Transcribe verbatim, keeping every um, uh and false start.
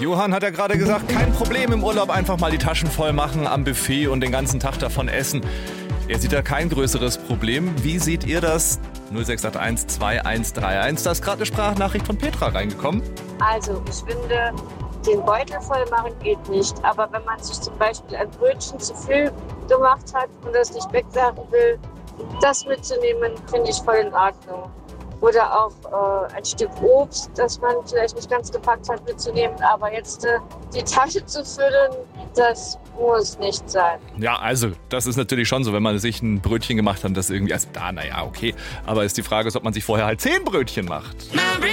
Johann hat ja gerade gesagt, kein Problem im Urlaub, einfach mal die Taschen voll machen am Buffet und den ganzen Tag davon essen. Er sieht da kein größeres Problem. Wie seht ihr das? null sechs acht eins zwei eins drei eins. Da ist gerade eine Sprachnachricht von Petra reingekommen. Also, ich finde, den Beutel voll machen geht nicht. Aber wenn man sich zum Beispiel ein Brötchen zu viel gemacht hat und das nicht wegwerfen will, das mitzunehmen, finde ich voll in Ordnung. Oder auch äh, ein Stück Obst, das man vielleicht nicht ganz gepackt hat, mitzunehmen. Aber jetzt äh, die Tasche zu füllen, das muss nicht sein. Ja, also das ist natürlich schon so, wenn man sich ein Brötchen gemacht hat, das irgendwie, also da, naja, okay. Aber ist die Frage, ob man sich vorher halt zehn Brötchen macht.